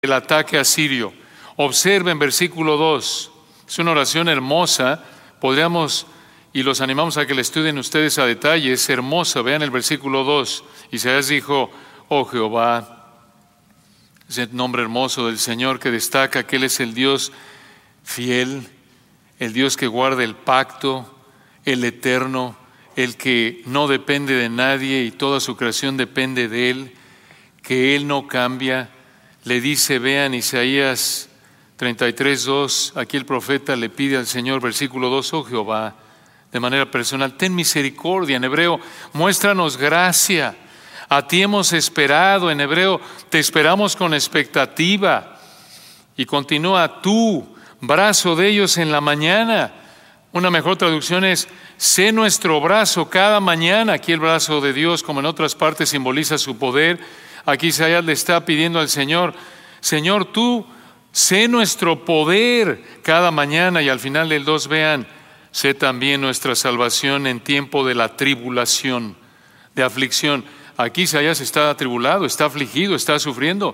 el ataque asirio. Observen versículo 2. Es una oración hermosa. Podríamos, y los animamos a que la estudien ustedes a detalle, es hermosa. Vean el versículo 2. Isaías dijo: oh Jehová, es el nombre hermoso del Señor que destaca que Él es el Dios fiel, el Dios que guarda el pacto, el eterno, el que no depende de nadie y toda su creación depende de Él, que Él no cambia. Le dice, vean Isaías 33:2, aquí el profeta le pide al Señor, versículo 2, oh Jehová, de manera personal, ten misericordia. En hebreo, muéstranos gracia. A ti hemos esperado. En hebreo, te esperamos con expectativa. Y continúa, tú, brazo de ellos en la mañana. Una mejor traducción es, sé nuestro brazo cada mañana. Aquí el brazo de Dios, como en otras partes, simboliza su poder. Aquí Isaías le está pidiendo al Señor, Señor, tú sé nuestro poder cada mañana. Y al final del 2, vean, sé también nuestra salvación en tiempo de la tribulación, de aflicción. Aquí Isaías está atribulado, está afligido, está sufriendo.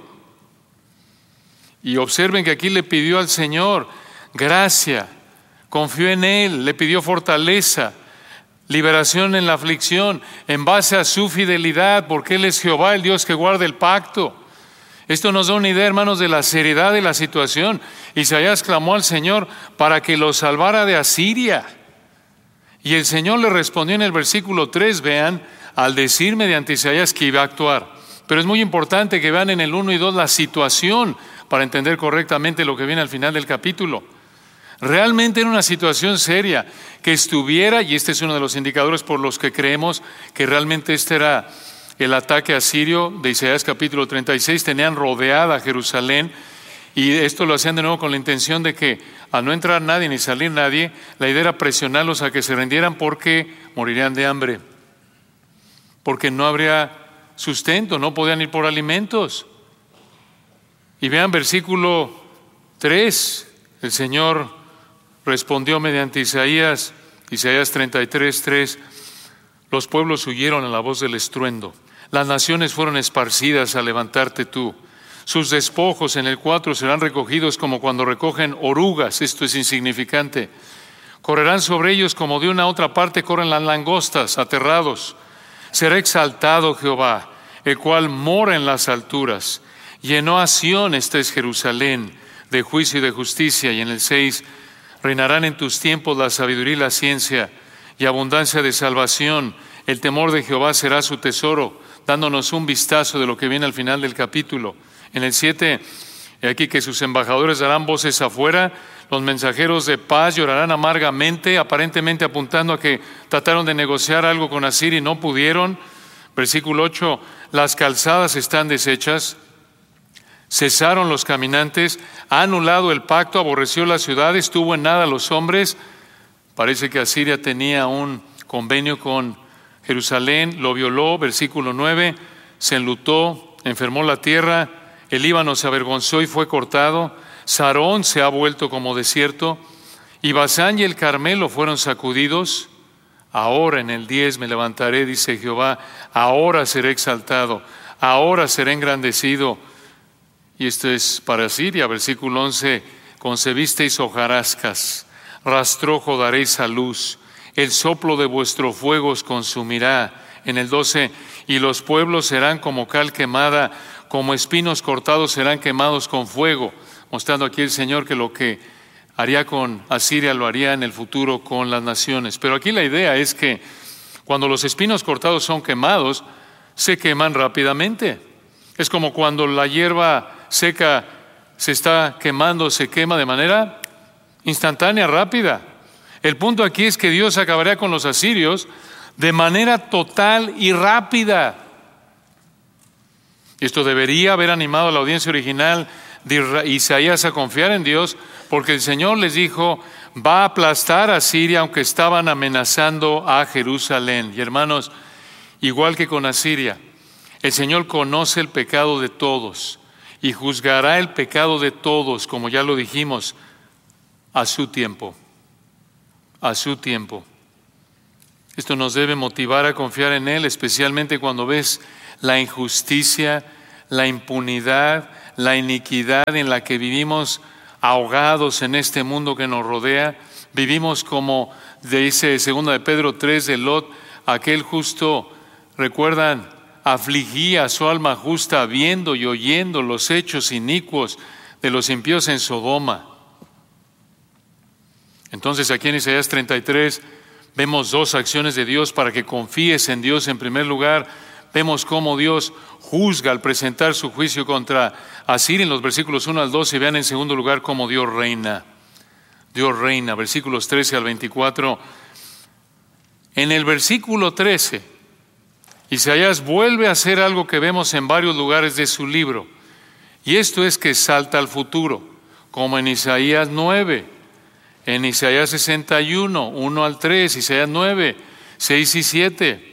Y observen que aquí le pidió al Señor gracia, confió en Él, le pidió fortaleza, liberación en la aflicción, en base a su fidelidad, porque Él es Jehová, el Dios que guarda el pacto. Esto nos da una idea, hermanos, de la seriedad de la situación. Isaías clamó al Señor para que lo salvara de Asiria. Y el Señor le respondió en el versículo 3, vean, al decir mediante Isaías que iba a actuar. Pero es muy importante que vean en el 1 y 2 la situación para entender correctamente lo que viene al final del capítulo. Realmente era una situación seria, que estuviera, y este es uno de los indicadores por los que creemos que realmente este era el ataque asirio de Isaías capítulo 36, tenían rodeada Jerusalén, y esto lo hacían de nuevo con la intención de que al no entrar nadie ni salir nadie, la idea era presionarlos a que se rindieran porque morirían de hambre, porque no habría sustento, no podían ir por alimentos. Y vean versículo 3, el Señor respondió mediante Isaías 33:3, los pueblos huyeron a la voz del estruendo, las naciones fueron esparcidas al levantarte tú, sus despojos en el 4 serán recogidos como cuando recogen orugas, esto es insignificante, correrán sobre ellos como de una a otra parte corren las langostas, aterrados. Será exaltado Jehová, el cual mora en las alturas, llenó a Sión, esta es Jerusalén, de juicio y de justicia. Y en el 6, reinarán en tus tiempos la sabiduría y la ciencia y abundancia de salvación. El temor de Jehová será su tesoro, dándonos un vistazo de lo que viene al final del capítulo. En el 7, he aquí que sus embajadores darán voces afuera, los mensajeros de paz llorarán amargamente, aparentemente apuntando a que trataron de negociar algo con Asiria y no pudieron. Versículo 8, las calzadas están deshechas, cesaron los caminantes, ha anulado el pacto, aborreció las ciudades, tuvo en nada a los hombres. Parece que Asiria tenía un convenio con Jerusalén, lo violó. Versículo 9, se enlutó, enfermó la tierra, el Líbano se avergonzó y fue cortado, Sarón se ha vuelto como desierto, y Basán y el Carmelo fueron sacudidos. Ahora en el 10 me levantaré, dice Jehová, ahora seré exaltado, ahora seré engrandecido. Y esto es para Asiria, versículo 11, concebisteis hojarascas, rastrojo daréis a luz, el soplo de vuestro fuego os consumirá. En el 12, y los pueblos serán como cal quemada, como espinos cortados serán quemados con fuego, mostrando aquí el Señor que lo que haría con Asiria lo haría en el futuro con las naciones. Pero aquí la idea es que cuando los espinos cortados son quemados, se queman rápidamente. Es como cuando la hierba seca se está quemando, se quema de manera instantánea, rápida. El punto aquí es que Dios acabaría con los asirios de manera total y rápida. Esto debería haber animado a la audiencia original de Isaías a confiar en Dios, porque el Señor les dijo, va a aplastar a Asiria, aunque estaban amenazando a Jerusalén. Y hermanos, igual que con Asiria, el Señor conoce el pecado de todos y juzgará el pecado de todos, como ya lo dijimos, a su tiempo. A su tiempo. Esto nos debe motivar a confiar en Él, especialmente cuando ves la injusticia, la impunidad, la iniquidad en la que vivimos ahogados en este mundo que nos rodea. Vivimos como dice 2 de Pedro 3 de Lot, aquel justo, recuerdan, afligía su alma justa viendo y oyendo los hechos inicuos de los impíos en Sodoma. Entonces aquí en Isaías 33 vemos dos acciones de Dios para que confíes en Dios en primer lugar. Vemos cómo Dios juzga al presentar su juicio contra Asiria en los versículos 1 al 12. Y vean en segundo lugar cómo Dios reina. Dios reina, versículos 13 al 24. En el versículo 13, Isaías vuelve a hacer algo que vemos en varios lugares de su libro. Y esto es que salta al futuro, como en Isaías 9, en Isaías 61, 1 al 3, Isaías 9, 6 y 7.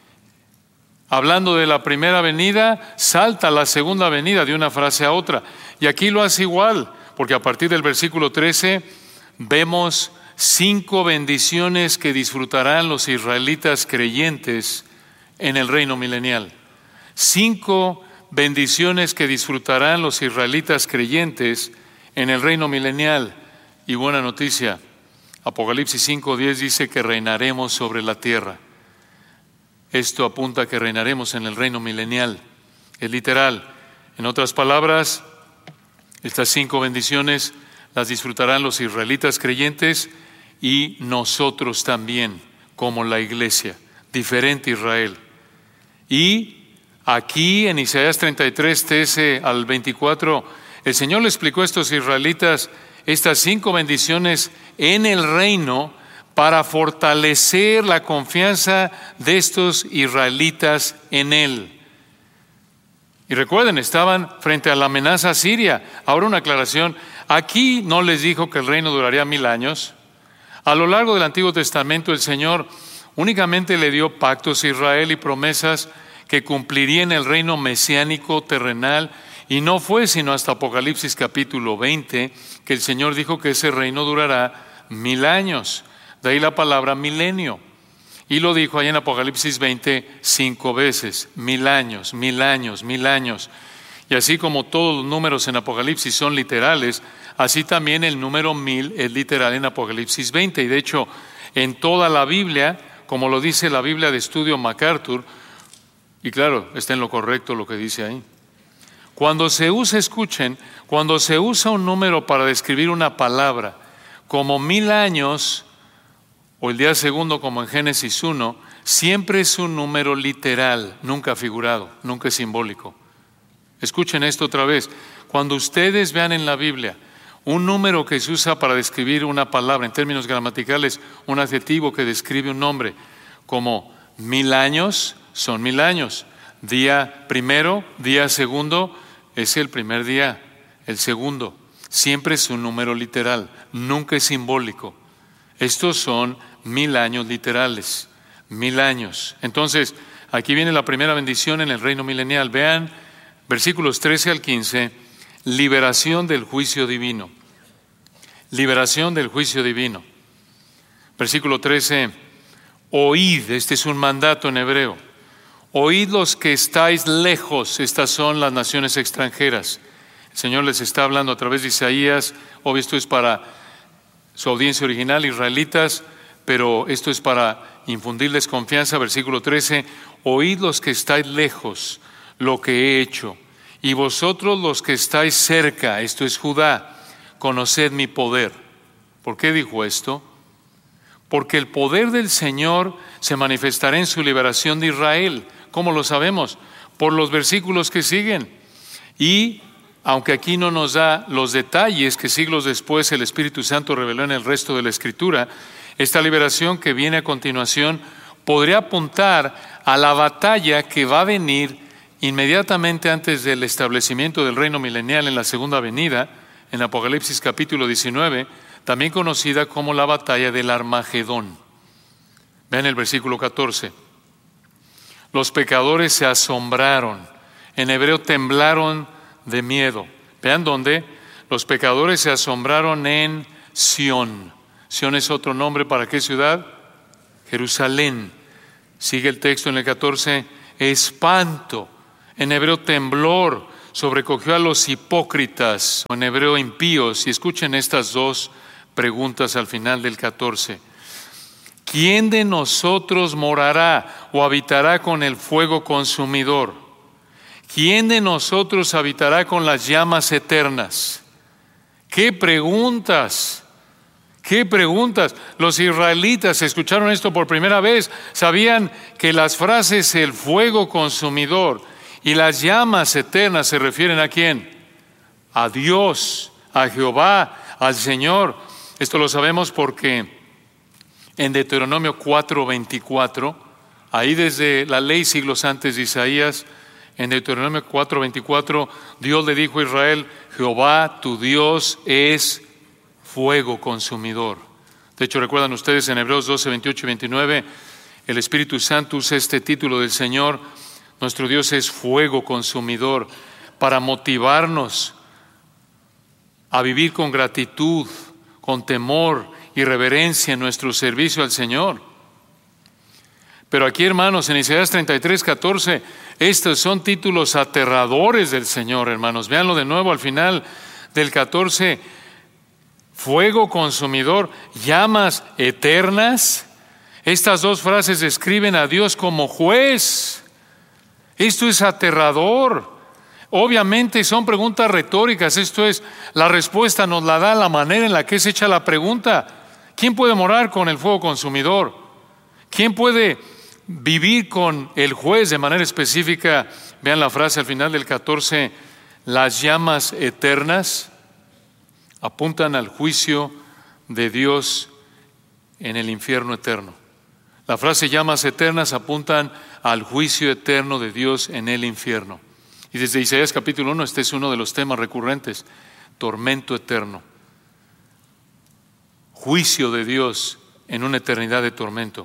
Hablando de la primera venida, salta a la segunda venida de una frase a otra. Y aquí lo hace igual, porque a partir del versículo 13 vemos 5 bendiciones que disfrutarán los israelitas creyentes en el reino milenial. 5 bendiciones que disfrutarán los israelitas creyentes en el reino milenial. Y buena noticia, Apocalipsis 5:10 dice que reinaremos sobre la tierra. Esto apunta a que reinaremos en el reino milenial. Es literal. En otras palabras, estas 5 bendiciones las disfrutarán los israelitas creyentes y nosotros también, como la iglesia, diferente Israel. Y aquí en Isaías 33, 13 al 24, el Señor le explicó a estos israelitas estas 5 bendiciones en el reino para fortalecer la confianza de estos israelitas en Él. Y recuerden, estaban frente a la amenaza siria. Ahora una aclaración, aquí no les dijo que el reino duraría 1000 años. A lo largo del Antiguo Testamento el Señor únicamente le dio pactos a Israel y promesas que cumplirían el reino mesiánico terrenal, y no fue sino hasta Apocalipsis capítulo 20 que el Señor dijo que ese reino durará 1000 años. De ahí la palabra milenio. Y lo dijo ahí en Apocalipsis 20 5 veces, 1000 años, 1000 años, 1000 años. Y así como todos los números en Apocalipsis son literales, así también el número 1000 es literal en Apocalipsis 20. Y de hecho, en toda la Biblia, como lo dice la Biblia de Estudio MacArthur, y claro, está en lo correcto lo que dice ahí. Cuando se usa, escuchen, cuando se usa un número para describir una palabra, como 1000 años, o el día segundo como en Génesis 1, siempre es un número literal, nunca figurado, nunca simbólico. Escuchen esto otra vez. Cuando ustedes vean en la Biblia un número que se usa para describir una palabra, en términos gramaticales, un adjetivo que describe un nombre, como 1000 años, son 1000 años. Día primero, día segundo, es el primer día, el segundo. Siempre es un número literal, nunca es simbólico. Estos son 1000 años literales, 1000 años. Entonces, aquí viene la primera bendición en el reino milenial. Vean, versículos 13 al 15, liberación del juicio divino. Liberación del juicio divino. Versículo 13, oíd, este es un mandato en hebreo. Oíd los que estáis lejos, estas son las naciones extranjeras. El Señor les está hablando a través de Isaías, obvio esto es para su audiencia original, israelitas, pero esto es para infundirles confianza. Versículo 13, oíd los que estáis lejos lo que he hecho, y vosotros los que estáis cerca, esto es Judá, conoced mi poder. ¿Por qué dijo esto? Porque el poder del Señor se manifestará en su liberación de Israel. ¿Cómo lo sabemos? Por los versículos que siguen. Y aunque aquí no nos da los detalles que siglos después el Espíritu Santo reveló en el resto de la Escritura, esta liberación que viene a continuación podría apuntar a la batalla que va a venir inmediatamente antes del establecimiento del reino milenial en la segunda venida, en Apocalipsis capítulo 19, también conocida como la batalla del Armagedón. Vean el versículo 14. Los pecadores se asombraron, en hebreo temblaron de miedo. Vean dónde. Los pecadores se asombraron en Sión. Sión es otro nombre para qué ciudad? Jerusalén. Sigue el texto en el 14. Espanto, en hebreo temblor, sobrecogió a los hipócritas, o en hebreo impíos. Y escuchen estas dos preguntas al final del 14. ¿Quién de nosotros morará o habitará con el fuego consumidor? ¿Quién de nosotros habitará con las llamas eternas? ¡Qué preguntas! ¡Qué preguntas! Los israelitas escucharon esto por primera vez. Sabían que las frases el fuego consumidor y las llamas eternas se refieren ¿a quién? A Dios, a Jehová, al Señor. Esto lo sabemos porque en Deuteronomio 4:24, ahí desde la ley siglos antes de Isaías, en Deuteronomio 4:24, Dios le dijo a Israel: Jehová tu Dios es fuego consumidor. De hecho, recuerdan ustedes en Hebreos 12:28 y 29, el Espíritu Santo usa este título del Señor: nuestro Dios es fuego consumidor, para motivarnos a vivir con gratitud, con temor y reverencia en nuestro servicio al Señor. Pero aquí, hermanos, en Isaías 33:14, estos son títulos aterradores del Señor, hermanos. Véanlo de nuevo al final del 14. Fuego consumidor, llamas eternas. Estas dos frases describen a Dios como juez. Esto es aterrador. Obviamente son preguntas retóricas. Esto es, la respuesta nos la da la manera en la que es hecha la pregunta. ¿Quién puede morar con el fuego consumidor? ¿Quién puede vivir con el juez de manera específica? Vean la frase al final del 14. Las llamas eternas apuntan al juicio de Dios en el infierno eterno. La frase llamas eternas apuntan al juicio eterno de Dios en el infierno. Y desde Isaías capítulo 1, este es uno de los temas recurrentes: tormento eterno. Juicio de Dios en una eternidad de tormento.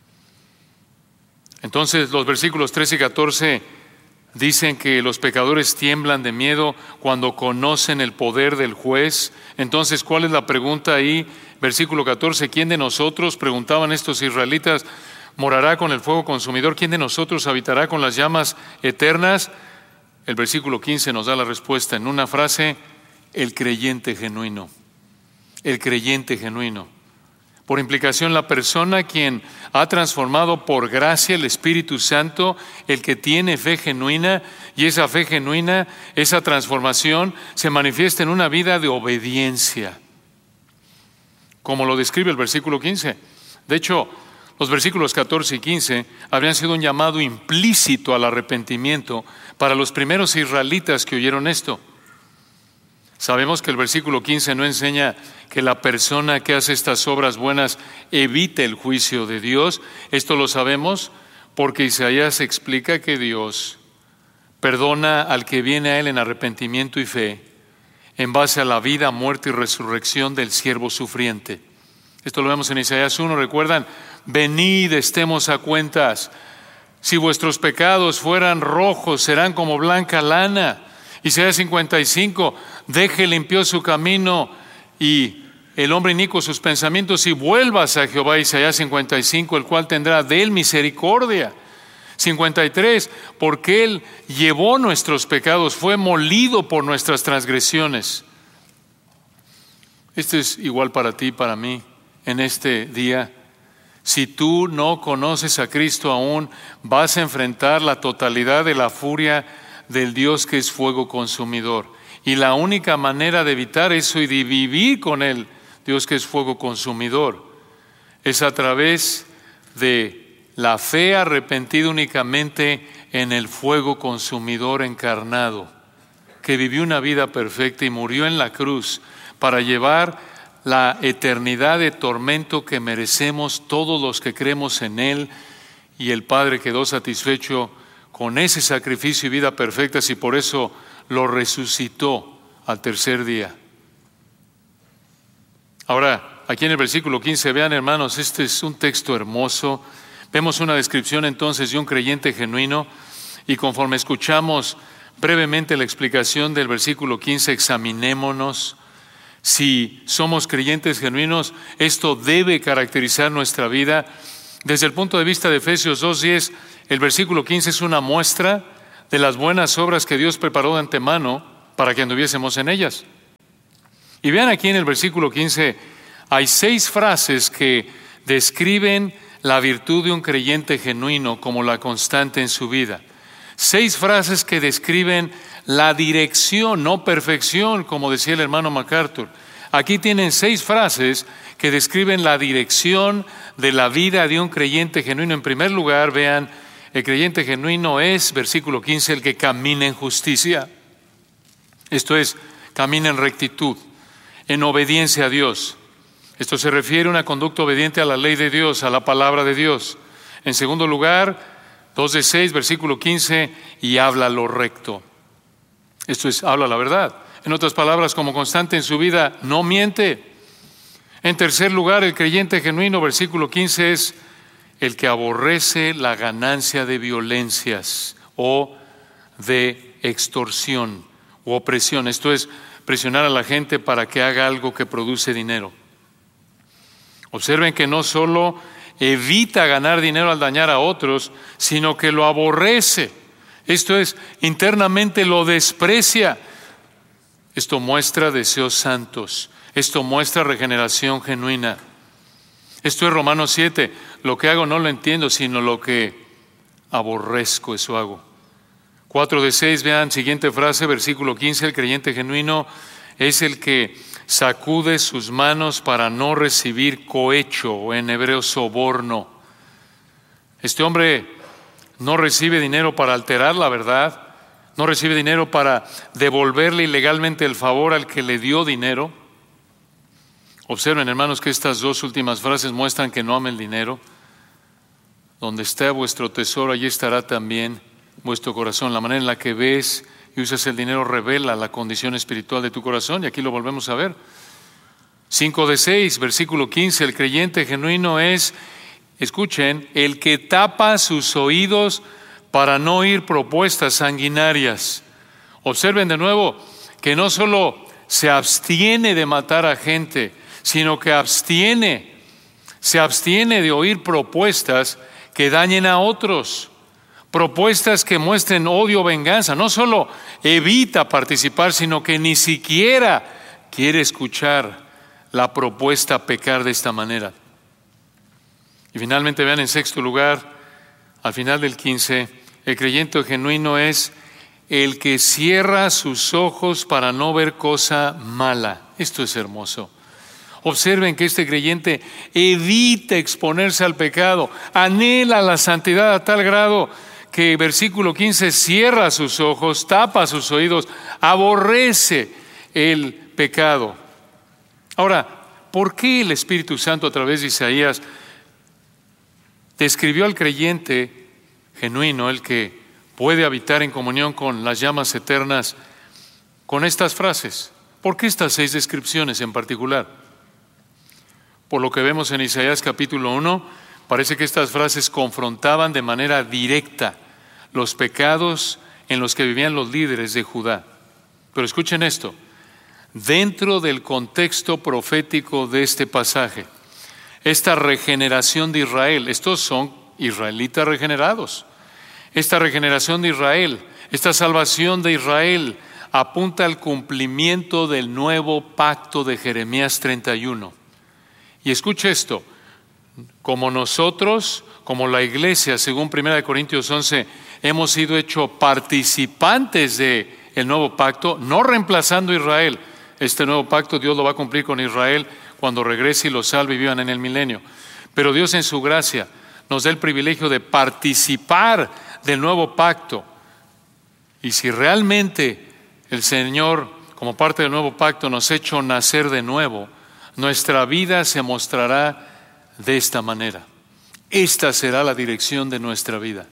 Entonces, los versículos 13 y 14 dicen que los pecadores tiemblan de miedo cuando conocen el poder del juez. Entonces, ¿cuál es la pregunta ahí? Versículo 14, ¿quién de nosotros, preguntaban estos israelitas, morará con el fuego consumidor? ¿Quién de nosotros habitará con las llamas eternas? El versículo 15 nos da la respuesta en una frase: el creyente genuino. El creyente genuino. Por implicación, la persona quien ha transformado por gracia el Espíritu Santo, el que tiene fe genuina, y esa fe genuina, esa transformación, se manifiesta en una vida de obediencia, como lo describe el versículo 15. De hecho, los versículos 14 y 15 habrían sido un llamado implícito al arrepentimiento para los primeros israelitas que oyeron esto. Sabemos que el versículo 15 no enseña que la persona que hace estas obras buenas evite el juicio de Dios. Esto lo sabemos porque Isaías explica que Dios perdona al que viene a Él en arrepentimiento y fe en base a la vida, muerte y resurrección del siervo sufriente. Esto lo vemos en Isaías 1, ¿recuerdan? Venid, estemos a cuentas. Si vuestros pecados fueran rojos, serán como blanca lana. Isaías 55, deje limpio su camino y el hombre inicuo sus pensamientos, y vuelvas a Jehová. Isaías 55, el cual tendrá de él misericordia. 53, porque él llevó nuestros pecados, fue molido por nuestras transgresiones. Esto es igual para ti y para mí en este día. Si tú no conoces a Cristo aún, vas a enfrentar la totalidad de la furia del Dios que es fuego consumidor. Y la única manera de evitar eso y de vivir con Él, Dios que es fuego consumidor, es a través de la fe arrepentida únicamente en el fuego consumidor encarnado, que vivió una vida perfecta y murió en la cruz para llevar la eternidad de tormento que merecemos todos los que creemos en Él. Y el Padre quedó satisfecho con ese sacrificio y vida perfectas, y por eso lo resucitó al tercer día. Ahora, aquí en el versículo 15, vean, hermanos, este es un texto hermoso. Vemos una descripción entonces de un creyente genuino, y conforme escuchamos brevemente la explicación del versículo 15, examinémonos. Si somos creyentes genuinos, esto debe caracterizar nuestra vida. Desde el punto de vista de Efesios 2:10, el versículo 15 es una muestra de las buenas obras que Dios preparó de antemano para que anduviésemos en ellas. Y vean aquí en el versículo 15, hay 6 frases que describen la virtud de un creyente genuino como la constante en su vida. 6 frases que describen la dirección, no perfección, como decía el hermano MacArthur. Aquí tienen 6 frases que describen la dirección de la vida de un creyente genuino. En primer lugar, vean, el creyente genuino es, versículo 15, el que camina en justicia. Esto es, camina en rectitud, en obediencia a Dios. Esto se refiere a una conducta obediente a la ley de Dios, a la palabra de Dios. En segundo lugar, 2 de 6, versículo 15, y habla lo recto. Esto es, habla la verdad. En otras palabras, como constante en su vida, no miente. En tercer lugar, el creyente genuino, versículo 15, es el que aborrece la ganancia de violencias o de extorsión u opresión. Esto es, presionar a la gente para que haga algo que produce dinero. Observen que no solo evita ganar dinero al dañar a otros, sino que lo aborrece. Esto es, internamente lo desprecia. Esto muestra deseos santos. Esto muestra regeneración genuina. Esto es Romanos 7. Lo que hago no lo entiendo, sino lo que aborrezco, eso hago. 4 de 6, vean, siguiente frase, versículo 15. El creyente genuino es el que sacude sus manos para no recibir cohecho, o en hebreo soborno. Este hombre no recibe dinero para alterar la verdad, no recibe dinero para devolverle ilegalmente el favor al que le dio dinero. Observen, hermanos, que estas 2 últimas frases muestran que no ama el dinero. Donde está vuestro tesoro, allí estará también vuestro corazón. La manera en la que ves y usas el dinero revela la condición espiritual de tu corazón, y aquí lo volvemos a ver. 5 de 6, versículo 15, el creyente genuino es, escuchen, el que tapa sus oídos para no oír propuestas sanguinarias. Observen de nuevo que no solo se abstiene de matar a gente, sino que se abstiene de oír propuestas que dañen a otros. Propuestas que muestren odio o venganza. No solo evita participar, sino que ni siquiera quiere escuchar la propuesta a pecar de esta manera. Y finalmente vean en sexto lugar, al final del 15, el creyente genuino es el que cierra sus ojos para no ver cosa mala. Esto es hermoso. Observen que este creyente evita exponerse al pecado, anhela la santidad a tal grado que versículo 15 cierra sus ojos, tapa sus oídos, aborrece el pecado. Ahora, ¿por qué el Espíritu Santo a través de Isaías describió al creyente genuino, el que puede habitar en comunión con las llamas eternas, con estas frases? ¿Por qué estas 6 descripciones en particular? Por lo que vemos en Isaías capítulo 1, parece que estas frases confrontaban de manera directa los pecados en los que vivían los líderes de Judá. Pero escuchen esto, dentro del contexto profético de este pasaje, esta regeneración de Israel, estos son israelitas regenerados, esta regeneración de Israel, esta salvación de Israel apunta al cumplimiento del nuevo pacto de Jeremías 31. Y escuche esto, como nosotros, como la iglesia, según 1 Corintios 11, hemos sido hechos participantes del nuevo pacto, no reemplazando a Israel. Este nuevo pacto Dios lo va a cumplir con Israel cuando regrese y los salve y vivan en el milenio. Pero Dios en su gracia nos da el privilegio de participar del nuevo pacto. Y si realmente el Señor, como parte del nuevo pacto, nos ha hecho nacer de nuevo, nuestra vida se mostrará de esta manera. Esta será la dirección de nuestra vida.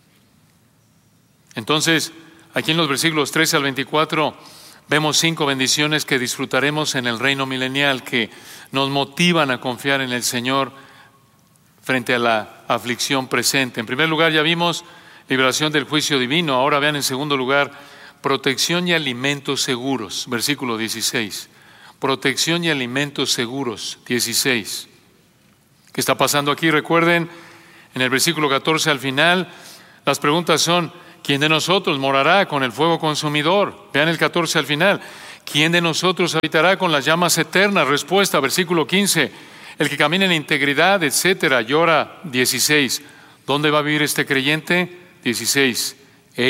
Entonces, aquí en los versículos 13 al 24, vemos 5 bendiciones que disfrutaremos en el reino milenial, que nos motivan a confiar en el Señor frente a la aflicción presente. En primer lugar, ya vimos liberación del juicio divino. Ahora vean en segundo lugar, protección y alimentos seguros. Versículo 16. Protección y alimentos seguros, 16. ¿Qué está pasando aquí? Recuerden, en el versículo 14 al final, las preguntas son, ¿Quién de nosotros morará con el fuego consumidor? Vean el 14 al final. ¿Quién de nosotros habitará con las llamas eternas? Respuesta, versículo 15. El que camina en integridad, etcétera. Y ahora, 16. ¿Dónde va a vivir este creyente? 16.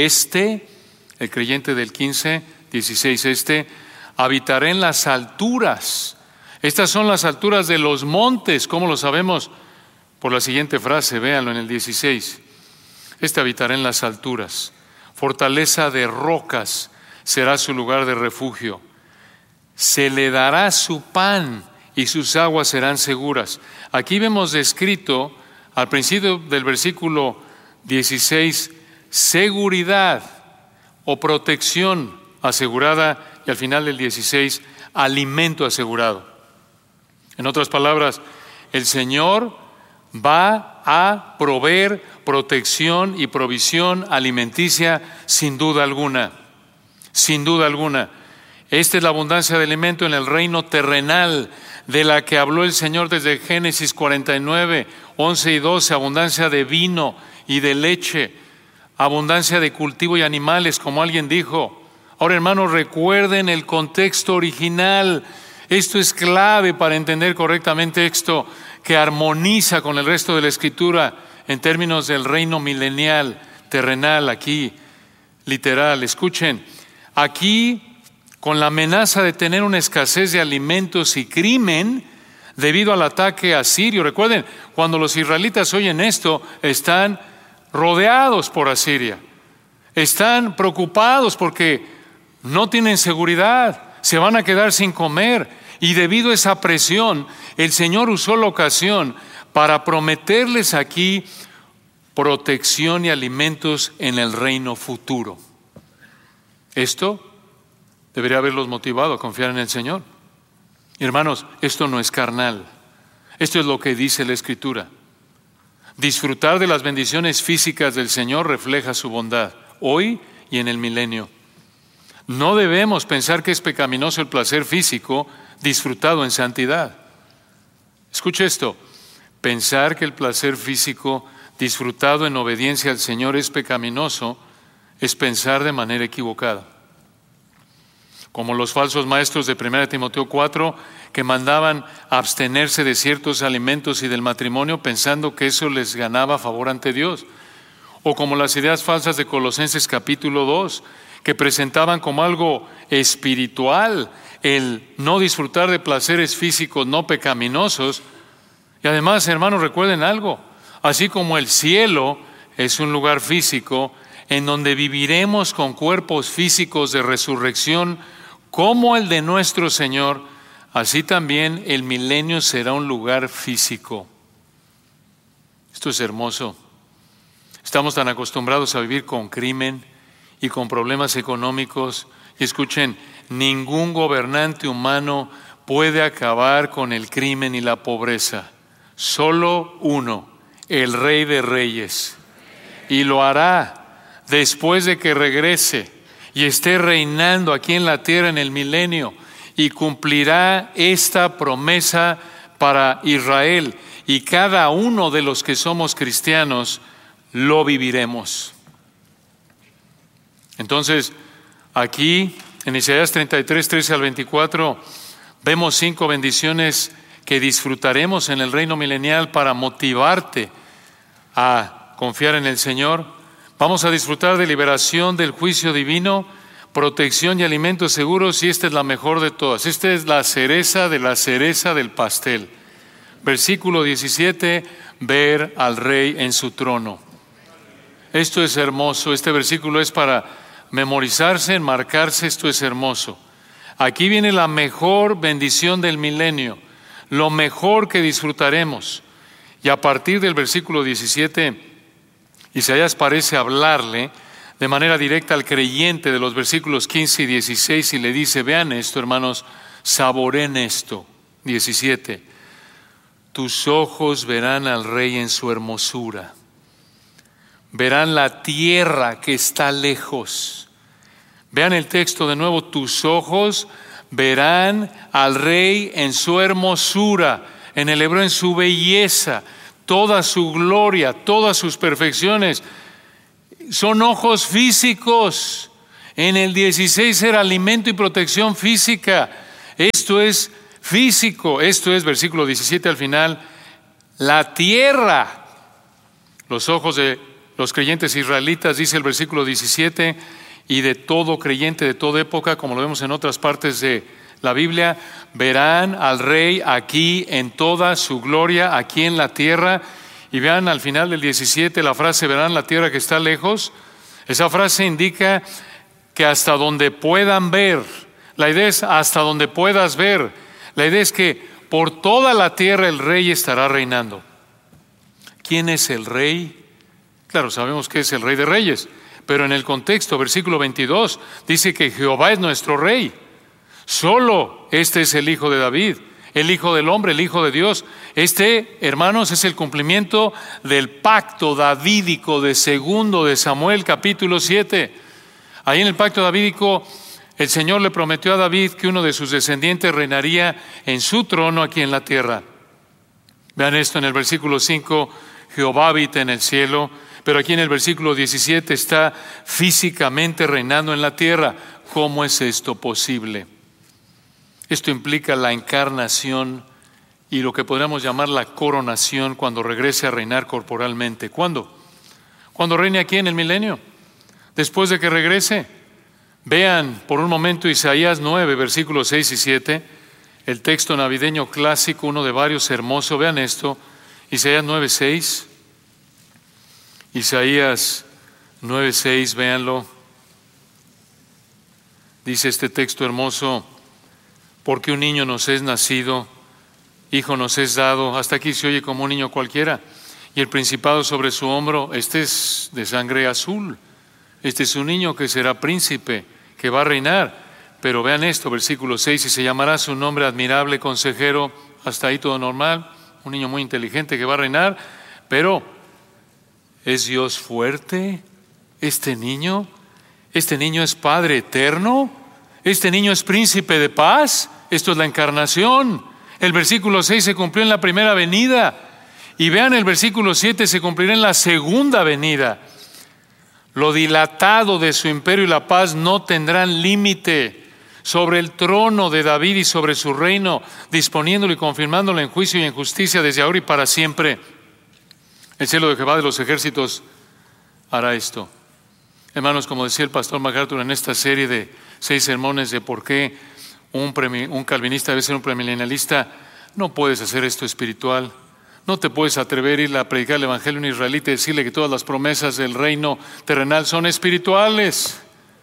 El creyente del 15, 16, habitará en las alturas. Estas son las alturas de los montes. ¿Cómo lo sabemos? Por la siguiente frase, véanlo en el 16. Habitará en las alturas. Fortaleza de rocas será su lugar de refugio. Se le dará su pan y sus aguas serán seguras. Aquí vemos descrito al principio del versículo 16, seguridad o protección asegurada, y al final del 16, alimento asegurado. En otras palabras, el Señor va a proveer protección y provisión alimenticia sin duda alguna. Sin duda alguna. Esta es la abundancia de alimento en el reino terrenal de la que habló el Señor desde Génesis 49, 11 y 12, abundancia de vino y de leche, abundancia de cultivo y animales, como alguien dijo. Ahora, hermanos, recuerden el contexto original. Esto es clave para entender correctamente esto, que armoniza con el resto de la Escritura en términos del reino milenial, terrenal, aquí, literal. Escuchen, aquí, con la amenaza de tener una escasez de alimentos y crimen debido al ataque asirio. Recuerden, cuando los israelitas oyen esto, están rodeados por Asiria. Están preocupados porque no tienen seguridad, se van a quedar sin comer. Y debido a esa presión, el Señor usó la ocasión para prometerles aquí protección y alimentos en el reino futuro. Esto debería haberlos motivado a confiar en el Señor. Hermanos, esto no es carnal. Esto es lo que dice la Escritura. Disfrutar de las bendiciones físicas del Señor refleja su bondad, hoy y en el milenio. No debemos pensar que es pecaminoso el placer físico disfrutado en santidad. Escuche esto, pensar que el placer físico disfrutado en obediencia al Señor es pecaminoso es pensar de manera equivocada. Como los falsos maestros de 1 Timoteo 4 que mandaban abstenerse de ciertos alimentos y del matrimonio pensando que eso les ganaba favor ante Dios. O como las ideas falsas de Colosenses capítulo 2 que presentaban como algo espiritual el no disfrutar de placeres físicos no pecaminosos. Y además, hermanos, recuerden algo, así como el cielo es un lugar físico en donde viviremos con cuerpos físicos de resurrección como el de nuestro Señor, así también el milenio será un lugar físico. Esto es hermoso. Estamos tan acostumbrados a vivir con crimen y con problemas económicos. Y escuchen, ningún gobernante humano puede acabar con el crimen y la pobreza. Solo uno, el Rey de Reyes. Y lo hará después de que regrese y esté reinando aquí en la tierra en el milenio. Y cumplirá esta promesa para Israel. Y cada uno de los que somos cristianos lo viviremos. Entonces, aquí en Isaías 33, 13 al 24, vemos 5 bendiciones que disfrutaremos en el reino milenial para motivarte a confiar en el Señor. Vamos a disfrutar de liberación del juicio divino, protección y alimentos seguros, y esta es la mejor de todas. Esta es la cereza de la cereza del pastel. Versículo 17, ver al Rey en su trono. Esto es hermoso, este versículo es para memorizarse, enmarcarse, esto es hermoso. Aquí viene la mejor bendición del milenio, lo mejor que disfrutaremos. Y a partir del versículo 17, Isaías parece hablarle de manera directa al creyente de los versículos 15 y 16 y le dice, vean esto, hermanos, saboren esto. 17, tus ojos verán al Rey en su hermosura. Verán la tierra que está lejos. Vean el texto de nuevo, tus ojos verán al Rey en su hermosura, en el hebreo en su belleza, toda su gloria, todas sus perfecciones. son ojos físicos. En el 16 era alimento y protección física. Esto es físico. Esto es, versículo 17 al final, la tierra. Los ojos de los creyentes israelitas, dice el versículo 17, y de todo creyente de toda época, como lo vemos en otras partes de la Biblia, verán al Rey aquí en toda su gloria, aquí en la tierra. Y vean al final del 17 la frase, verán la tierra que está lejos. Esa frase indica que hasta donde puedan ver. La idea es hasta donde puedas ver. La idea es que por toda la tierra el Rey estará reinando. ¿Quién es el Rey? Claro, sabemos que es el Rey de Reyes, pero en el contexto, versículo 22, dice que Jehová es nuestro Rey. Solo este es el Hijo de David, el Hijo del Hombre, el Hijo de Dios. Este, hermanos, es el cumplimiento del pacto davídico de 2 de Samuel, capítulo 7. Ahí en el pacto davídico, el Señor le prometió a David que uno de sus descendientes reinaría en su trono aquí en la tierra. Vean esto en el versículo 5, Jehová habita en el cielo, pero aquí en el versículo 17 está físicamente reinando en la tierra. ¿Cómo es esto posible? Esto implica la encarnación y lo que podríamos llamar la coronación cuando regrese a reinar corporalmente. ¿Cuándo? Cuando reine aquí en el milenio. Después de que regrese. Vean por un momento Isaías 9, versículos 6 y 7, el texto navideño clásico, uno de varios hermoso. Vean esto, Isaías 9, 6. Isaías 9, 6, véanlo. Dice este texto hermoso, porque un niño nos es nacido, hijo nos es dado. Hasta aquí se oye como un niño cualquiera. Y el principado sobre su hombro, este es de sangre azul. Este es un niño que será príncipe, que va a reinar. Pero vean esto, versículo 6, y se llamará su nombre admirable, consejero. Hasta ahí todo normal. Un niño muy inteligente que va a reinar. Pero, ¿es Dios fuerte este niño? ¿Este niño es Padre eterno? ¿Este niño es príncipe de paz? Esto es la encarnación. El versículo 6 se cumplió en la primera venida. Y vean el versículo 7, se cumplirá en la segunda venida. Lo dilatado de su imperio y la paz no tendrán límite sobre el trono de David y sobre su reino, disponiéndolo y confirmándolo en juicio y en justicia desde ahora y para siempre. El cielo de Jehová de los ejércitos hará esto. Hermanos, como decía el pastor MacArthur en esta serie de 6 sermones de por qué un calvinista debe ser un premilenialista, no puedes hacer esto espiritual. No te puedes atrever a ir a predicar el evangelio a un israelita y decirle que todas las promesas del reino terrenal son espirituales.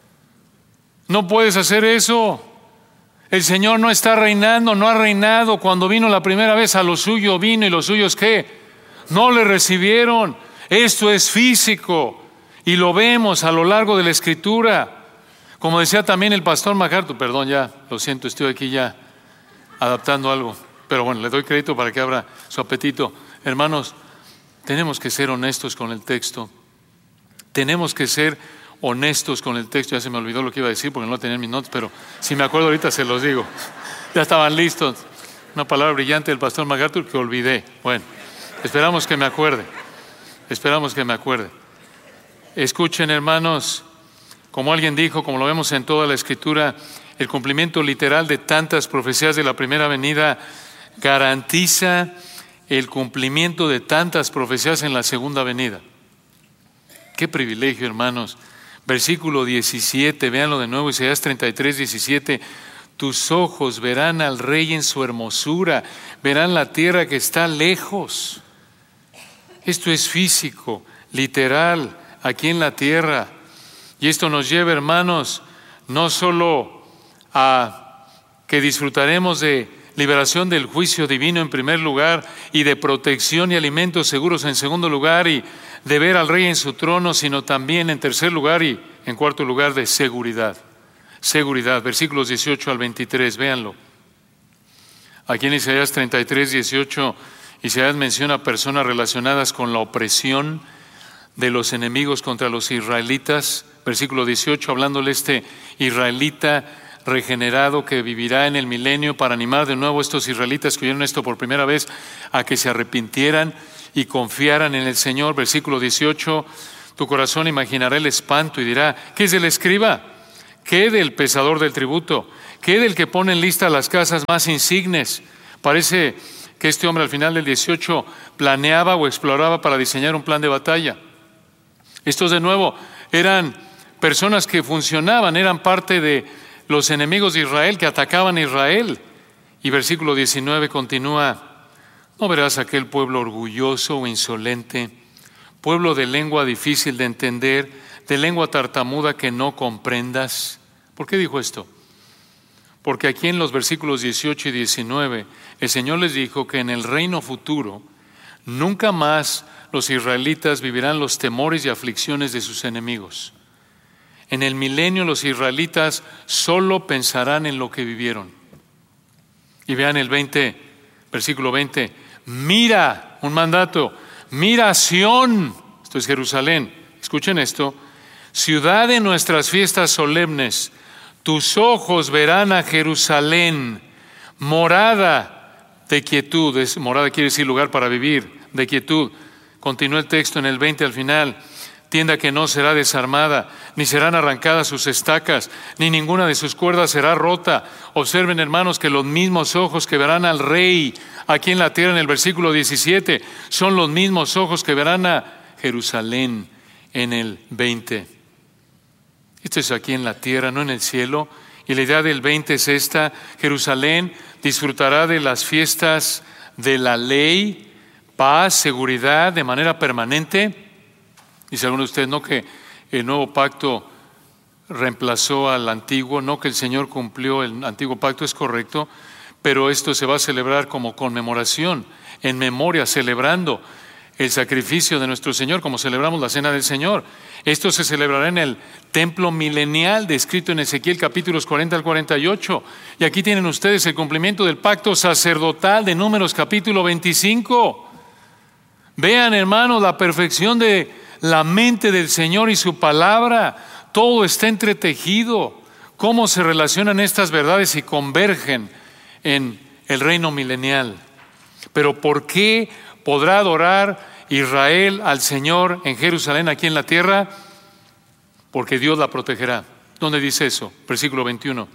No puedes hacer eso. El Señor no está reinando, no ha reinado. Cuando vino la primera vez a lo suyo vino y los suyos ¿qué? No le recibieron. Esto es físico y lo vemos a lo largo de la Escritura. Como decía también el pastor MacArthur, perdón, ya, lo siento, estoy aquí ya adaptando algo. Pero bueno, le doy crédito para que abra su apetito. Hermanos, tenemos que ser honestos con el texto. Tenemos que ser honestos con el texto. Ya se me olvidó lo que iba a decir porque no tenía mis notas, pero si me acuerdo ahorita se los digo. Ya estaban listos. Una palabra brillante del pastor MacArthur que olvidé. Bueno, esperamos que me acuerde. Esperamos que me acuerde. Escuchen, hermanos, como alguien dijo, como lo vemos en toda la Escritura, el cumplimiento literal de tantas profecías de la primera venida garantiza el cumplimiento de tantas profecías en la segunda venida. Qué privilegio, hermanos. Versículo 17, véanlo de nuevo, Isaías 33, 17. Tus ojos verán al Rey en su hermosura, verán la tierra que está lejos. Esto es físico, literal, aquí en la tierra. Y esto nos lleva, hermanos, no solo a que disfrutaremos de liberación del juicio divino en primer lugar y de protección y alimentos seguros en segundo lugar y de ver al Rey en su trono, sino también en tercer lugar y en cuarto lugar de seguridad. Seguridad, versículos 18 al 23, véanlo. Aquí en Isaías 33, 18, Isaías menciona personas relacionadas con la opresión de los enemigos contra los israelitas. Versículo 18, hablándole este israelita regenerado que vivirá en el milenio para animar de nuevo a estos israelitas que oyeron esto por primera vez a que se arrepintieran y confiaran en el Señor. Versículo 18, Tu corazón imaginará el espanto y dirá: ¿qué es del escriba? ¿Qué del pesador del tributo? ¿Qué del que pone en lista las casas más insignes? Parece que este hombre al final del 18 planeaba o exploraba para diseñar un plan de batalla. Estos de nuevo eran personas que funcionaban, eran parte de los enemigos de Israel que atacaban a Israel. Y versículo 19 continúa: ¿no verás aquel pueblo orgulloso o insolente, pueblo de lengua difícil de entender, de lengua tartamuda que no comprendas? ¿Por qué dijo esto? Porque aquí en los versículos 18 y 19, el Señor les dijo que en el reino futuro nunca más los israelitas vivirán los temores y aflicciones de sus enemigos. En el milenio los israelitas solo pensarán en lo que vivieron. Y vean el 20, versículo 20, mira, un mandato, mira a Sión, esto es Jerusalén, escuchen esto, ciudad de nuestras fiestas solemnes, tus ojos verán a Jerusalén, morada de quietud. Morada quiere decir lugar para vivir, de quietud. Continúa el texto en el 20 al final: tienda que no será desarmada, ni serán arrancadas sus estacas, ni ninguna de sus cuerdas será rota. Observen, hermanos, que los mismos ojos que verán al rey aquí en la tierra, en el versículo 17, son los mismos ojos que verán a Jerusalén en el 20. Esto es aquí en la tierra, no en el cielo. Y la idea del 20 es esta: Jerusalén disfrutará de las fiestas de la ley, paz, seguridad de manera permanente. Dice alguno de ustedes: no que el nuevo pacto reemplazó al antiguo, no que el Señor cumplió el antiguo pacto, es correcto, pero esto se va a celebrar como conmemoración, en memoria, celebrando el sacrificio de nuestro Señor, como celebramos la cena del Señor. Esto se celebrará en el templo milenial descrito en Ezequiel capítulos 40 al 48. Y aquí tienen ustedes el cumplimiento del pacto sacerdotal de Números capítulo 25. Vean, hermanos, la perfección de la mente del Señor y su palabra. Todo está entretejido. Cómo se relacionan estas verdades y convergen en el reino milenial. Pero ¿por qué podrá adorar Israel al Señor en Jerusalén, aquí en la tierra? Porque Dios la protegerá. ¿Dónde dice eso? Versículo 21.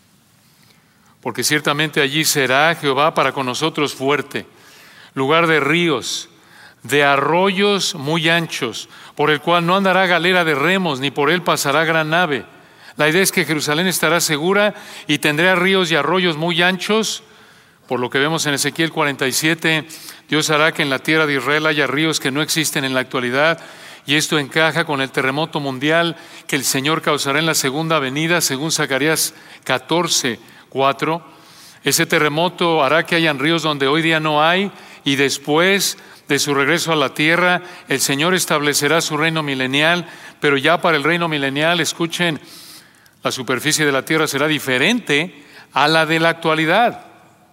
Porque ciertamente allí será Jehová para con nosotros fuerte, lugar de ríos, de arroyos muy anchos, por el cual no andará galera de remos, ni por él pasará gran nave. La idea es que Jerusalén estará segura y tendrá ríos y arroyos muy anchos. Por lo que vemos en Ezequiel 47, Dios hará que en la tierra de Israel haya ríos que no existen en la actualidad, y esto encaja con el terremoto mundial que el Señor causará en la segunda venida, según Zacarías 14:4. Ese terremoto hará que hayan ríos donde hoy día no hay, y después de su regreso a la tierra, el Señor establecerá su reino milenial, pero ya para el reino milenial, escuchen, la superficie de la tierra será diferente a la de la actualidad.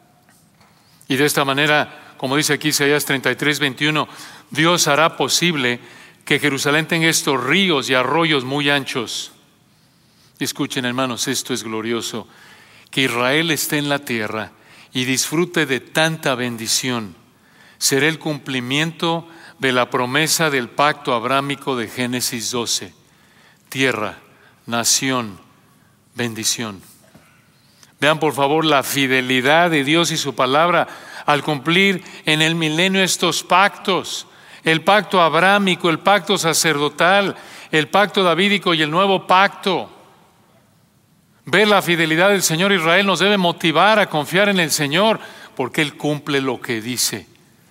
Y de esta manera, como dice aquí Isaías 33:21, Dios hará posible que Jerusalén tenga estos ríos y arroyos muy anchos. Escuchen, hermanos, esto es glorioso. Que Israel esté en la tierra y disfrute de tanta bendición será el cumplimiento de la promesa del pacto abrámico de Génesis 12. Tierra, nación, bendición. Vean por favor la fidelidad de Dios y su palabra al cumplir en el milenio estos pactos. El pacto abrámico, el pacto sacerdotal, el pacto davídico y el nuevo pacto. Ver la fidelidad del Señor Israel nos debe motivar a confiar en el Señor, porque Él cumple lo que dice.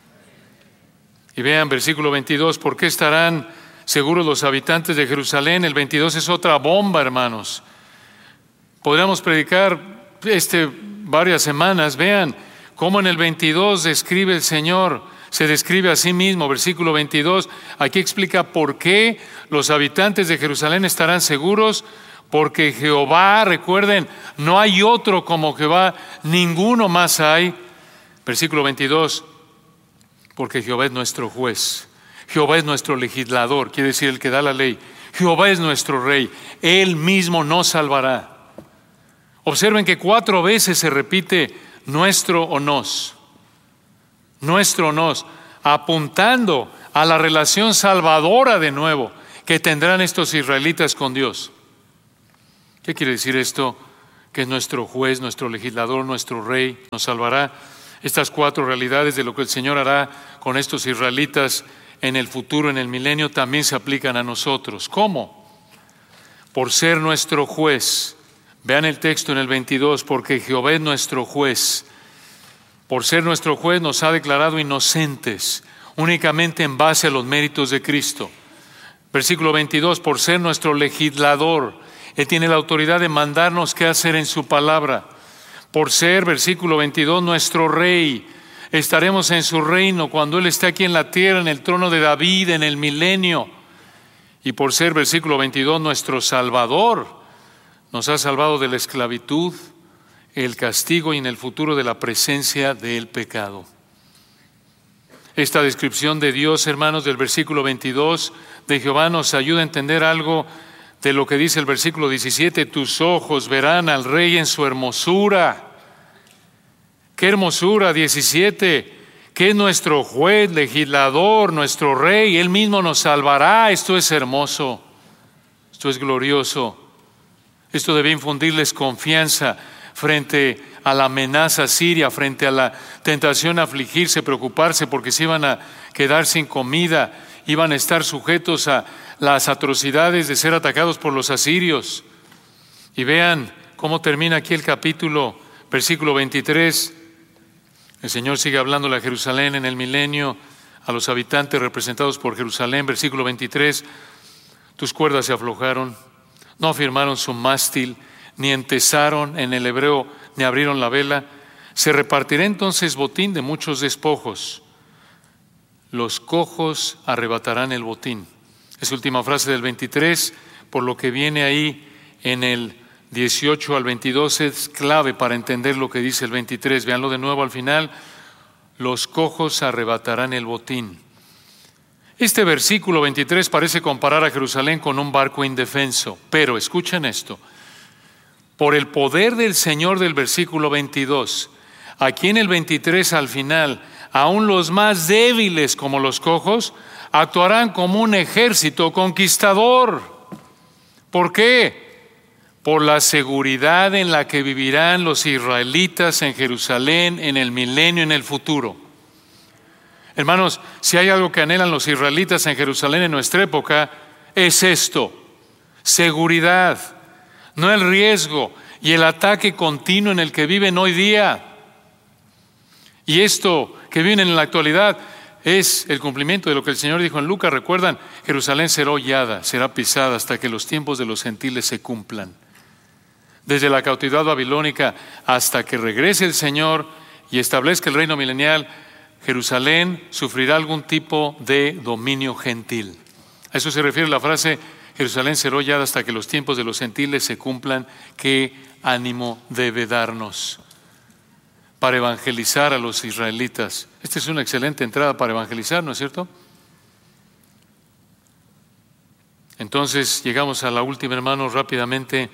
Y vean versículo 22, ¿por qué estarán seguros los habitantes de Jerusalén? El 22 es otra bomba, hermanos. Podríamos predicar varias semanas. Vean cómo en el 22 describe el Señor, se describe a sí mismo. Versículo 22, aquí explica por qué los habitantes de Jerusalén estarán seguros. Porque Jehová, recuerden, no hay otro como Jehová, ninguno más hay. Versículo 22, porque Jehová es nuestro juez, Jehová es nuestro legislador, quiere decir el que da la ley. Jehová es nuestro rey, Él mismo nos salvará. Observen que 4 veces se repite nuestro o nos, apuntando a la relación salvadora de nuevo. que tendrán estos israelitas con Dios. ¿Qué quiere decir esto? Que es nuestro juez, nuestro legislador, nuestro rey, nos salvará. Estas 4 realidades de lo que el Señor hará con estos israelitas en el futuro, en el milenio, también se aplican a nosotros. ¿Cómo? Por ser nuestro juez. Vean el texto en el 22, porque Jehová es nuestro juez. Por ser nuestro juez nos ha declarado inocentes, únicamente en base a los méritos de Cristo. Versículo 22, por ser nuestro legislador. Él tiene la autoridad de mandarnos qué hacer en su palabra. Por ser, versículo 22, nuestro rey. Estaremos en su reino cuando Él esté aquí en la tierra, en el trono de David, en el milenio. Y por ser, versículo 22, nuestro Salvador. Nos ha salvado de la esclavitud, el castigo y en el futuro de la presencia del pecado. Esta descripción de Dios, hermanos, del versículo 22 de Jehová nos ayuda a entender algo de lo que dice el versículo 17, tus ojos verán al Rey en su hermosura. ¡Qué hermosura! 17, que es nuestro juez, legislador, nuestro Rey, Él mismo nos salvará. Esto es hermoso, esto es glorioso. Esto debe infundirles confianza frente a la amenaza siria, frente a la tentación a afligirse, preocuparse porque se iban a quedar sin comida, iban a estar sujetos a las atrocidades de ser atacados por los asirios. Y vean cómo termina aquí el capítulo, versículo 23. El Señor sigue hablándole a Jerusalén en el milenio, a los habitantes representados por Jerusalén. Versículo 23, tus cuerdas se aflojaron, no afirmaron su mástil, ni entesaron en el hebreo, ni abrieron la vela. Se repartirá entonces botín de muchos despojos. Los cojos arrebatarán el botín. Es última frase del 23, por lo que viene ahí en el 18 al 22 es clave para entender lo que dice el 23. Veanlo de nuevo al final. Los cojos arrebatarán el botín. Este versículo 23 parece comparar a Jerusalén con un barco indefenso, pero escuchen esto. Por el poder del Señor del versículo 22, aquí en el 23 al final, aún los más débiles como los cojos actuarán como un ejército conquistador. ¿Por qué? Por la seguridad en la que vivirán los israelitas en Jerusalén en el milenio, en el futuro. Hermanos, si hay algo que anhelan los israelitas en Jerusalén en nuestra época, es esto: seguridad, no el riesgo y el ataque continuo en el que viven hoy día. Y esto que viven en la actualidad es el cumplimiento de lo que el Señor dijo en Lucas. Recuerdan, Jerusalén será hollada, será pisada hasta que los tiempos de los gentiles se cumplan. Desde la cautividad babilónica hasta que regrese el Señor y establezca el reino milenial, Jerusalén sufrirá algún tipo de dominio gentil. A eso se refiere la frase, Jerusalén será hollada hasta que los tiempos de los gentiles se cumplan. ¿Qué ánimo debe darnos para evangelizar a los israelitas? Esta es una excelente entrada para evangelizar, ¿no es cierto? Entonces llegamos a la última, hermanos, rápidamente.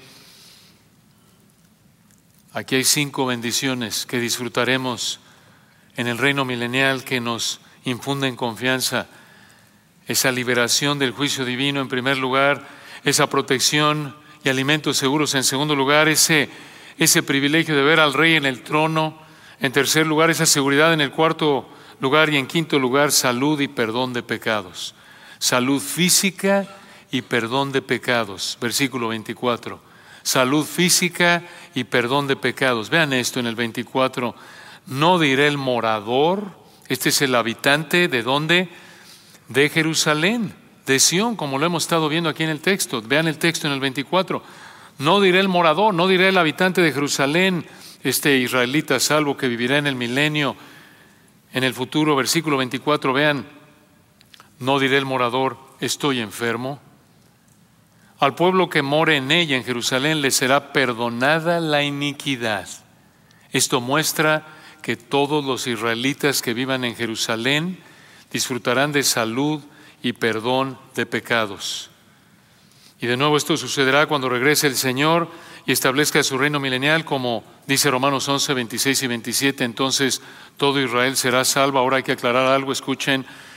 Aquí hay 5 bendiciones que disfrutaremos en el reino milenial que nos infunden confianza. Esa liberación del juicio divino en primer lugar, esa protección y alimentos seguros en segundo lugar, ese privilegio de ver al Rey en el trono. En tercer lugar, esa seguridad en el cuarto lugar, y en quinto lugar, salud y perdón de pecados. Salud física y perdón de pecados. Versículo 24. Salud física y perdón de pecados. Vean esto en el 24. No diré el morador. Este es el habitante ¿de dónde? De Jerusalén, de Sión, como lo hemos estado viendo aquí en el texto. Vean el texto en el 24. No diré el morador, no diré el habitante de Jerusalén, este israelita salvo que vivirá en el milenio, en el futuro. Versículo 24, vean, no diré el morador, estoy enfermo. Al pueblo que more en ella, en Jerusalén, le será perdonada la iniquidad. Esto muestra que todos los israelitas que vivan en Jerusalén disfrutarán de salud y perdón de pecados. Y de nuevo esto sucederá cuando regrese el Señor y establezca su reino milenial, como dice Romanos 11, 26 y 27. Entonces todo Israel será salvo. Ahora hay que aclarar algo, escuchen.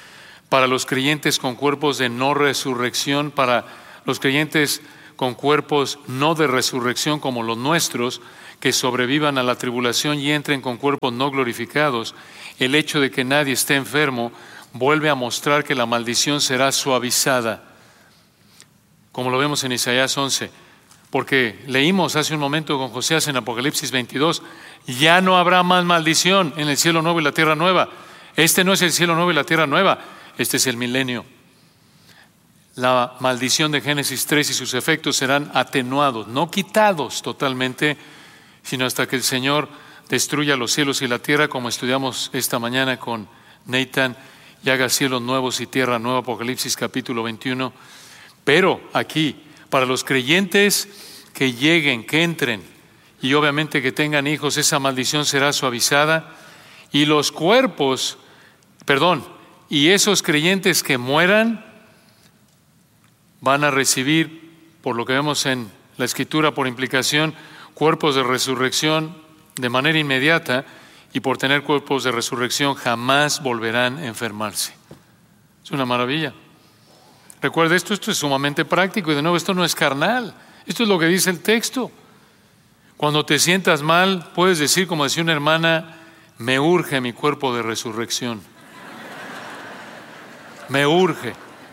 para los creyentes con cuerpos de no resurrección, para los creyentes con cuerpos no de resurrección como los nuestros, que sobrevivan a la tribulación y entren con cuerpos no glorificados. El hecho de que nadie esté enfermo vuelve a mostrar que la maldición será suavizada, como lo vemos en Isaías 11, porque leímos hace un momento con Josías en Apocalipsis 22, ya no habrá más maldición en el cielo nuevo y la tierra nueva. Este no es el cielo nuevo y la tierra nueva, este es el milenio. La maldición de Génesis 3 y sus efectos serán atenuados, no quitados totalmente, sino hasta que el Señor destruya los cielos y la tierra, como estudiamos esta mañana con Nathan, y haga cielos nuevos y tierra nueva, Apocalipsis capítulo 21. Pero aquí, para los creyentes que lleguen, que entren, y obviamente que tengan hijos, esa maldición será suavizada, y los cuerpos, y esos creyentes que mueran, van a recibir, por lo que vemos en la Escritura, por implicación, cuerpos de resurrección de manera inmediata, y por tener cuerpos de resurrección jamás volverán a enfermarse. Es una maravilla. Recuerde, esto es sumamente práctico, y de nuevo, esto no es carnal, esto es lo que dice el texto. Cuando te sientas mal, puedes decir, como decía una hermana, me urge mi cuerpo de resurrección. Me urge.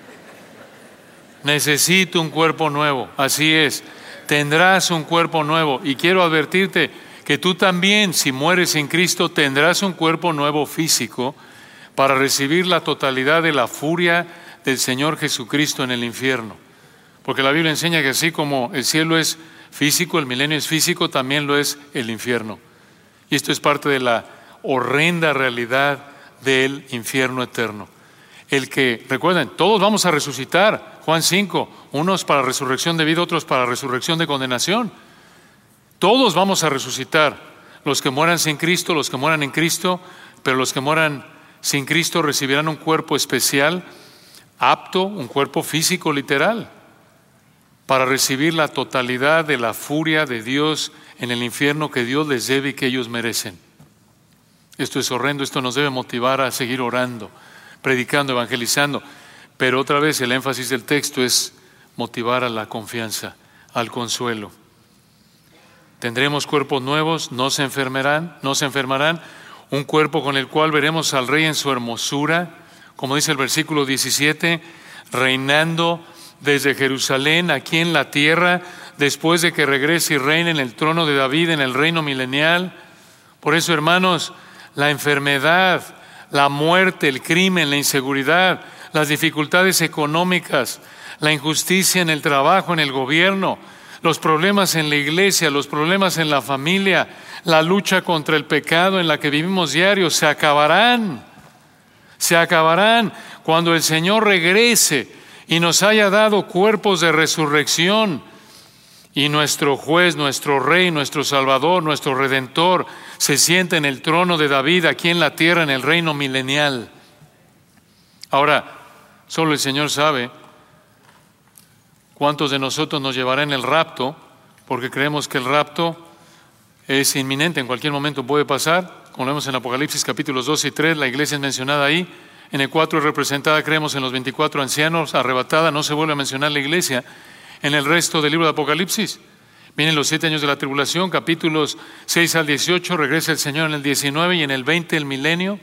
Necesito un cuerpo nuevo. Así es, tendrás un cuerpo nuevo. Y quiero advertirte que tú también, si mueres en Cristo, tendrás un cuerpo nuevo físico para recibir la totalidad de la furia del Señor Jesucristo en el infierno. Porque la Biblia enseña que así como el cielo es físico, el milenio es físico, también lo es el infierno. Y esto es parte de la horrenda realidad del infierno eterno. El que, recuerden, todos vamos a resucitar. Juan 5, unos para resurrección de vida, otros para resurrección de condenación. Todos vamos a resucitar. Los que mueran sin Cristo, los que mueran en Cristo, pero los que mueran sin Cristo recibirán un cuerpo especial, apto, un cuerpo físico literal, para recibir la totalidad de la furia de Dios en el infierno que Dios les debe y que ellos merecen. Esto es horrendo, esto nos debe motivar a seguir orando, predicando, evangelizando, pero otra vez el énfasis del texto es motivar a la confianza, al consuelo. Tendremos cuerpos nuevos, no se enfermarán, un cuerpo con el cual veremos al Rey en su hermosura, como dice el versículo 17, reinando desde Jerusalén aquí en la tierra, después de que regrese y reine en el trono de David, en el reino milenial. Por eso, hermanos, la enfermedad, la muerte, el crimen, la inseguridad, las dificultades económicas, la injusticia en el trabajo, en el gobierno, los problemas en la iglesia, los problemas en la familia, la lucha contra el pecado en la que vivimos diario, se acabarán cuando el Señor regrese y nos haya dado cuerpos de resurrección, y nuestro juez, nuestro Rey, nuestro Salvador, nuestro Redentor se sienta en el trono de David aquí en la tierra, en el reino milenial. Ahora, solo el Señor sabe cuántos de nosotros nos llevará en el rapto, porque creemos que el rapto es inminente, en cualquier momento puede pasar. Como vemos en Apocalipsis capítulos 2 y 3, la iglesia es mencionada ahí. En el 4 es representada, creemos, en los 24 ancianos, arrebatada, no se vuelve a mencionar la iglesia. En el resto del libro de Apocalipsis vienen los 7 años de la tribulación, capítulos 6 al 18, regresa el Señor en el 19 y en el 20 el milenio,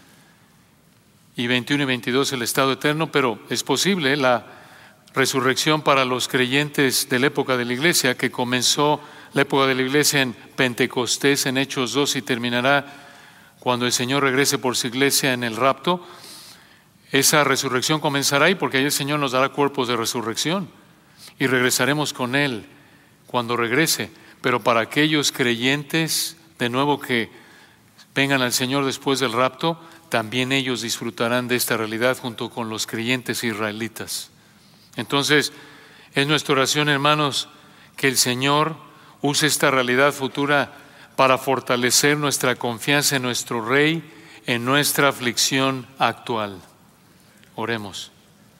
y 21 y 22 el estado eterno. Pero es posible la resurrección para los creyentes de la época de la iglesia, que comenzó la época de la iglesia en Pentecostés, en Hechos 2, y terminará cuando el Señor regrese por su iglesia en el rapto. Esa resurrección comenzará ahí, porque ahí el Señor nos dará cuerpos de resurrección y regresaremos con Él cuando regrese. Pero para aquellos creyentes, de nuevo, que vengan al Señor después del rapto, también ellos disfrutarán de esta realidad junto con los creyentes israelitas. Entonces, es nuestra oración, hermanos, que el Señor use esta realidad futura para fortalecer nuestra confianza en nuestro Rey, en nuestra aflicción actual. Oremos.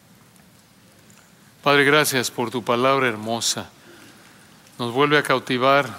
Padre, gracias por tu palabra hermosa. Nos vuelve a cautivar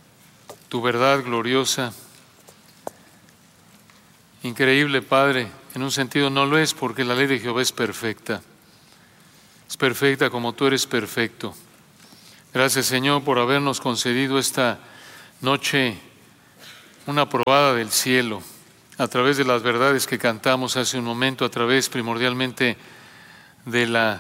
tu verdad gloriosa. Increíble, Padre, En un sentido no lo es, porque la ley de Jehová es perfecta. Es perfecta como tú eres perfecto. Gracias, Señor, por habernos concedido esta noche una probada del cielo a través de las verdades que cantamos hace un momento, a través primordialmente de la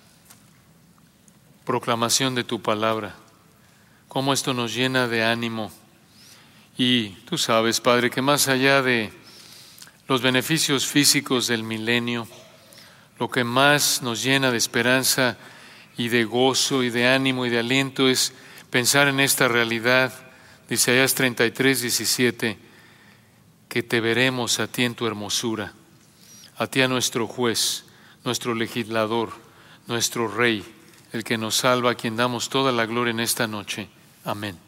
proclamación de tu palabra. Cómo esto nos llena de ánimo. Y tú sabes, Padre, que más allá de los beneficios físicos del milenio, lo que más nos llena de esperanza y de gozo y de ánimo y de aliento es pensar en esta realidad de Isaías 33, 17, que te veremos a ti en tu hermosura, a ti, a nuestro juez, nuestro legislador, nuestro rey, el que nos salva, a quien damos toda la gloria en esta noche. Amén.